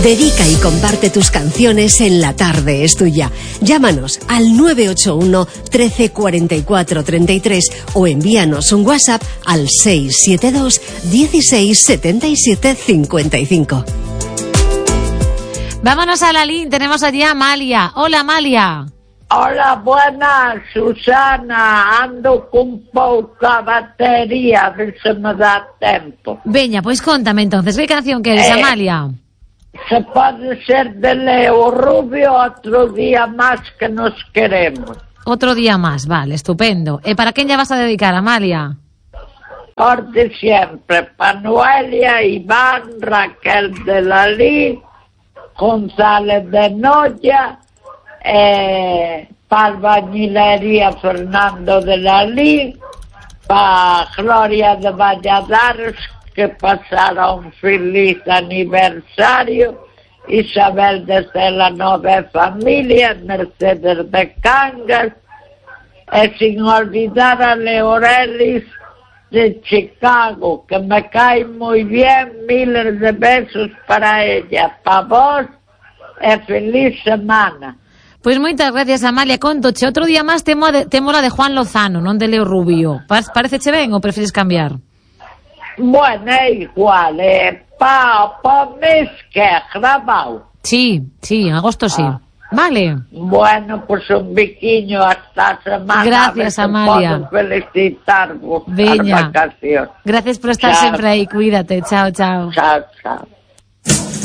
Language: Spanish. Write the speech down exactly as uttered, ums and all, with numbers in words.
Dedica y comparte tus canciones en La Tarde es Tuya. Llámanos al nueve ocho uno, trece, cuarenta y cuatro, treinta y tres o envíanos un WhatsApp al seis siete dos, dieciséis, setenta y siete, cincuenta y cinco. Vámonos a la línea, tenemos allí a Amalia. Hola, Amalia. Hola, buenas, Susana. Ando con poca batería, a ver se me dá tempo. Veña, pois contame entonces, que canción queres, Eh, Amalia? Se pode ser de Leo Rubio, Otro día más que nos queremos. Otro día más, vale, estupendo. E para quen lla vas a dedicar, Amalia? Por de siempre, pa Noelia, Iván, Raquel de Lalí, González de Noya, eh, pa Albañilería Fernando de Lalí, pa Gloria de Valladares, que pasara un feliz aniversario, Isabel de Celanova Familia, Mercedes de Cangas, e sin olvidar a Leorelis de Chicago, que me cae muy bien, miles de besos para ella, para vos, e feliz semana. Pois moitas gracias, Amalia. Contoche, outro día máis temo, de, temo la de Juan Lozano, non de Leo Rubio. Paréceche ben ou prefires cambiar? Bueno, é igual, é pa, pa mes que é grabado. Sí, sí, en agosto sí. Ah. Vale. Bueno, pues un biquiño hasta semana. Gracias, a ver si Amalia. puedo felicitarvos. Veña. As vacacións. Gracias por estar Chao. siempre ahí. Cuídate. Chao, chao. Chao, chao.